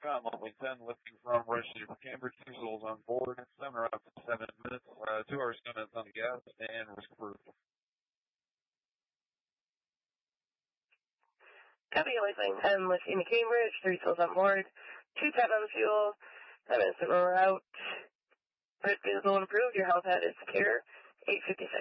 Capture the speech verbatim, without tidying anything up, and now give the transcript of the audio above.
com, Lovely ten, lifting from Rushing for Cambridge, two souls on board, seven or up to seven minutes, uh, two hours, ten minutes on the gas, and risk approved. Copy, Lovely ten, lifting to Cambridge, three souls on board, two tap on fuel, seven minutes to roll out. First vehicle approved, your health hat is secure, eight fifty-six.